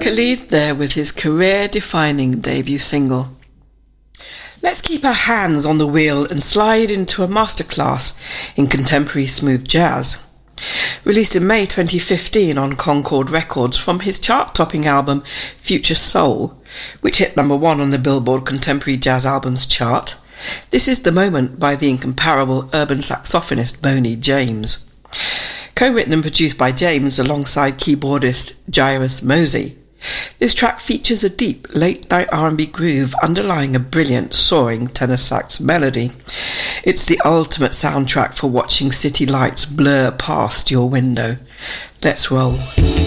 Khalid there with his career-defining debut single. Let's keep our hands on the wheel and slide into a masterclass in contemporary smooth jazz. Released in May 2015 on Concord Records from his chart-topping album Future Soul, which hit number 1 on the Billboard Contemporary Jazz Albums chart, this is The Moment by the incomparable urban saxophonist Boney James. Co-written and produced by James alongside keyboardist Jairus Mosey, this track features a deep, late-night R&B groove underlying a brilliant, soaring tenor sax melody. It's the ultimate soundtrack for watching city lights blur past your window. Let's roll.